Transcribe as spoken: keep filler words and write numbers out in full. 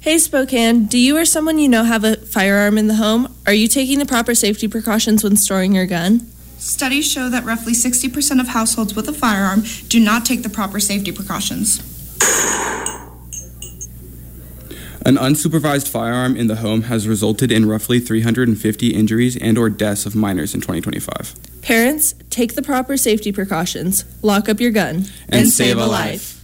Hey Spokane, do you or someone you know have a firearm in the home? Are you taking the proper safety precautions when storing your gun? Studies show that roughly sixty percent of households with a firearm do not take the proper safety precautions. An unsupervised firearm in the home has resulted in roughly three hundred fifty injuries and or deaths of minors in twenty twenty-five. Parents, take the proper safety precautions. Lock up your gun. And, and save a life. life.